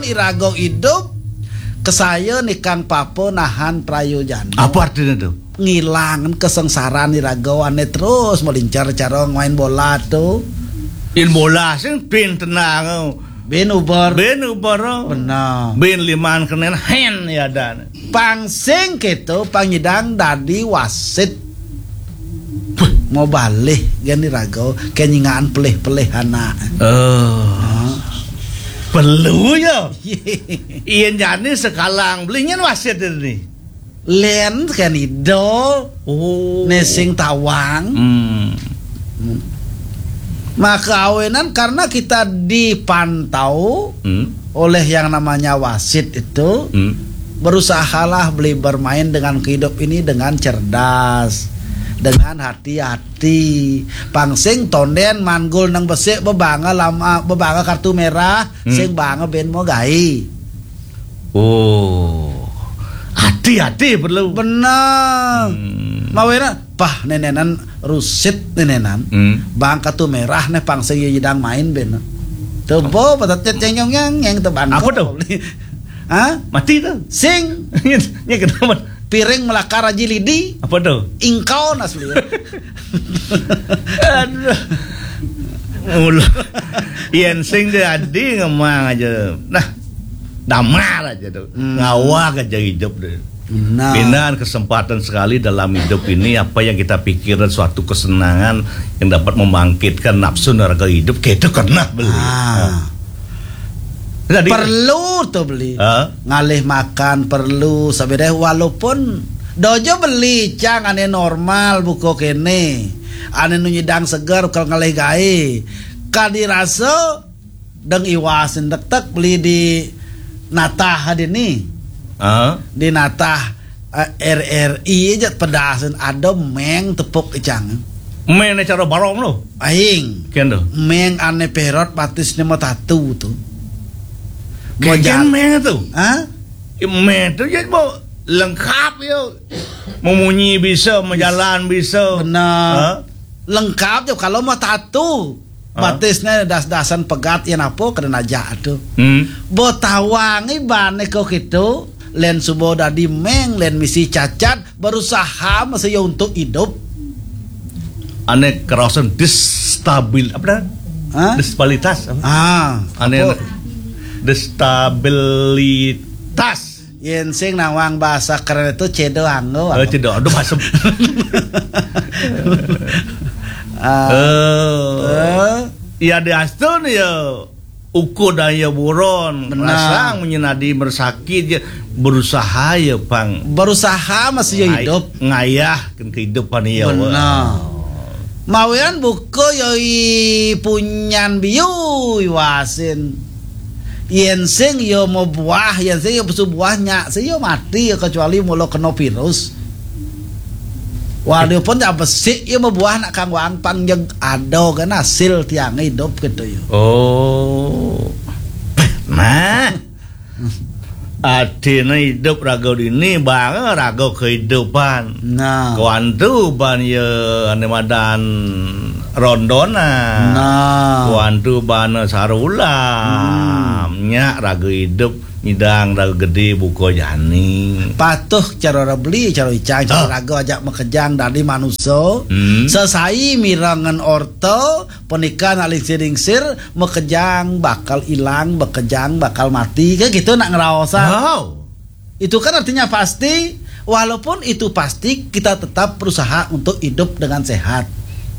irago hidup kesaya nikang papo nahan prayojana. Apa artinya tuh? Ngilangan kesengsaraan irago ane terus melincar cara main bola tuh. In bola sing ben tenang. Ben uber. Benar. Ben liman kenen hen ya dan. Pangsing gitu pangidang dadi wasit. Mau balik gani rago kenyingaan pelih-pelih anak. Perlu ya. Iyan jani sekalang belinya wasit ini. Len kan idol. Nesing tawang. Maka awenan karena kita dipantau oleh yang namanya wasit itu, berusahalah beli bermain dengan hidup ini dengan cerdas, dengan hati-hati. Pangsing tonden manggul nang besik bebanga lama bebanga kartu merah, sing banga ben mo gai. Hati-hati perlu. Benar. Mawena pah nenenan rusit nenenan. Bang kartu merah nih pangsing yidang main ben. Tebo patat cengeng yang teban. Apa tuh? Hah? Mati tuh. Sing. Nya kenapa? Piring melakar aji lidi. Apa tuh? Ingkau asli. Aduh. Mulut. Iyan sing jadi ngemang aja. Nah, damar aja tuh. Ngawak aja hidup deh. Benar kesempatan sekali dalam hidup ini. Apa yang kita pikirkan suatu kesenangan yang dapat membangkitkan nafsu naraga hidup, kita kena beli. Perlu tuh beli. Ngalih makan perlu sabedeh walaupun dojo beli cang ane normal buko kene. Ane nyidang segar kalau ngalih gae. Kadirasa deng iwasin tek beli di Natah hadini. Di Natah RRI aja pedasan ada meng tepuk icang. Meng cara barong lo. Aing. Kendo. Meng ane perot patis nama tatu tuh. Kayak meng tuh. Meng tuh jadi mau lengkap yo. Memunyi bisa, menjalan bisa. Benar. Lengkap yo kalau mau tatu. Batisnya das-dasan pegat yang apa kena jatuh. Botawangi bane kok itu. Len subo dadi meng, len misi cacat, berusaha masih untuk hidup. Ane kerasan apa dah? Destabilitas. Ane destabilitas. Yen sing nawang bahasa keren itu cedo anggo. Cedo, aduh masuk. Ya diaston ya. Ukur daya buron, rasang menyenadi bersakit ya, berusaha ya bang, berusaha masih hidup, ngayah kehidupan ya. Benar. Mawian buku yoi punyan biu wasin, yen sing yo mau buah, yen sing yo besu buahnya, sing yo mati kecuali mulo kena virus. Walaupun ya besi ya buah nak kang wang panjang ada kan hasil tiang hidup gitu yo. Nah, adina hidup raga ini bang raga kehidupan. Nah, kawantu ban ya ane madan rondona. Nah, kawantu ban sarulam. Nya raga hidup. Midang raga gede buko jani patuh cara beli cara icang cara raga ajak mekejang dari manusia sesai mirangan orto pernikahan aling siringsir mekejang bakal hilang bekejang bakal mati kayak gitu nak ngerasa. Itu kan artinya pasti. Walaupun itu pasti kita tetap berusaha untuk hidup dengan sehat.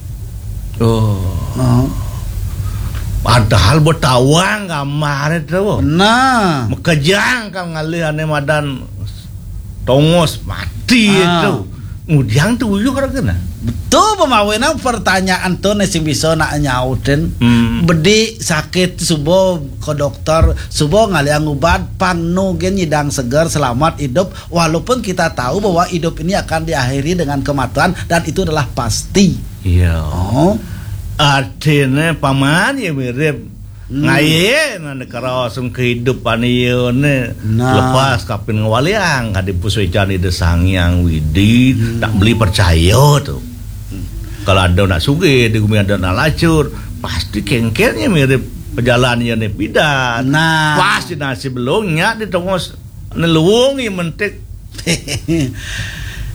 Padahal bertawang kamar itu. Nah, mekejang kan ngalih ane madan tongos mati itu. Ngudang tuh yuk kena. Betul pemawena pertanyaan tuh sing bisa nak nyautin. Bedi sakit subuh ke dokter, subuh ngalih ngubat pangnu gen nyidang segar selamat hidup walaupun kita tahu bahwa hidup ini akan diakhiri dengan kematian dan itu adalah pasti. Iya. Artinya paman ya mirip ngaye nane karosum kehidupan iyo ne lepas kapin ngawaliang kadi puswecan ide sangyang widi tak beli percaya tuh kalau ada nak suge di gumi ada nak lacur pasti kengkelnya mirip perjalanannya nih bidan. Nah, Pas nasi belungnya di tongos neluwungi mentik.